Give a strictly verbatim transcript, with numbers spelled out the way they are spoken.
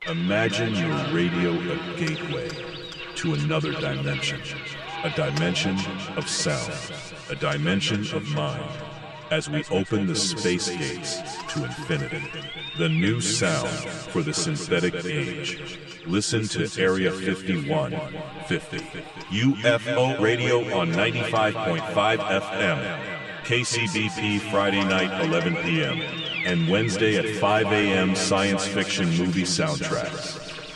Imagine your radio a gateway to another dimension, a dimension of sound, a dimension of mind, as we open the space gates to infinity. The new sound for the synthetic age. Listen to Area fifty-one fifty. U F O Radio on ninety-five point five F M. K C B P Friday night eleven p m and Wednesday at five a m science fiction movie soundtracks.